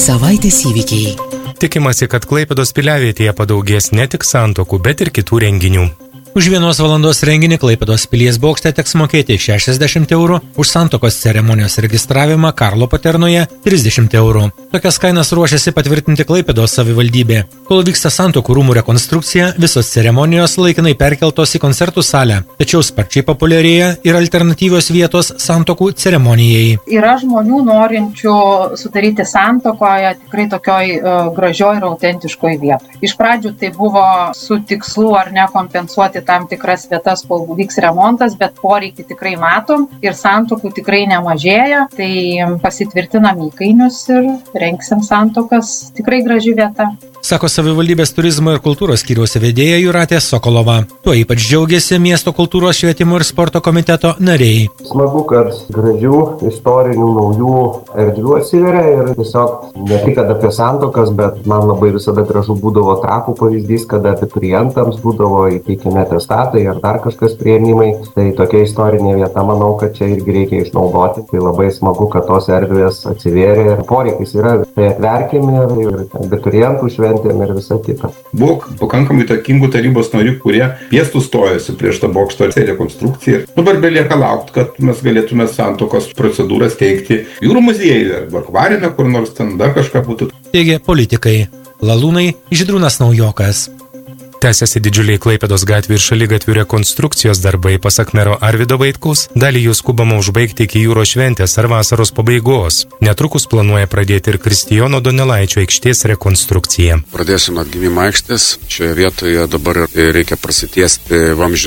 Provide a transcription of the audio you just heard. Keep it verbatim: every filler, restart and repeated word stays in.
Savaitės įvykiai. Tikimasi, kad Klaipėdos piliavietėje padaugės ne tik santuokų, bet ir kitų renginių. Už vienos valandos renginį Klaipėdos pilies bokšte teks mokėti šešiasdešimt eurų, už santuokos ceremonijos registravimą Karlo Paternoje trisdešimt eurų. Tokias kainas ruošiasi patvirtinti Klaipėdos savivaldybė. Kol vyksta santuokų rūmų rekonstrukcija, visos ceremonijos laikinai perkeltos į koncertų salę, tačiau sparčiai populiarėja ir alternatyvios vietos santuokų ceremonijai. Yra žmonių norinčių sudaryti santuokoje tikrai tokioj uh, gražioj ir autentiškoj vietoj. Iš pradžių tai buvo su tikslu ar ne kompensuoti tam tikras vietas, kol vyks remontas, bet poreikį tikrai matom ir santuokų tikrai nemažėja, tai pasitvirtinam įkainius ir rengsim santuokas, tikrai graži vieta. Sako savivaldybės turizmo ir kultūros skyriaus vedėja Jūratė Sokolova. Tuo ypač džiaugiasi miesto kultūros, švietimo ir sporto komiteto nariai. Smagu, kad gražių, istorinių, naujų erdvių atsiveria ir tiesiog ne tik apie santuokas, bet man labai visada gražu būdavo Trakų pavyzdys, kada abiturientams būdavo įteikiami atestatai ar dar kažkas priėmimai. Tai tokia istorinė vieta, manau, kad čia irgi reikia išnaudoti. Tai labai smagu, kad tos erdvės atsivėrė ir poreikis yra. Tai atverkime ir abiturientų šventė ir visą kitą. Buvo pakankamai įtakingų tarybos narių, kurie piestų stojasi prieš tą bokšto rekonstrukciją. Dabar belieka laukti, kad mes galėtume santuokos procedūras teikti jūrų muziejuje arba akvariume, kur nors ten dar kažką būtų. Teigė politikai. Lalūnai, Žydrūnas Naujokas. Tęsiasi didžiuliai Klaipėdos gatvių ir šaligatvių rekonstrukcijos darbai, pasak mero Arvydo Vaitkaus, dalį jų skubama užbaigti iki jūros šventės ar vasaros pabaigos. Netrukus planuoja pradėti ir Kristijono Donelaičio aikštės rekonstrukciją. Pradėsime atgimimo aikštės. Šioje vietoje dabar reikia prasitiesti vamzdžio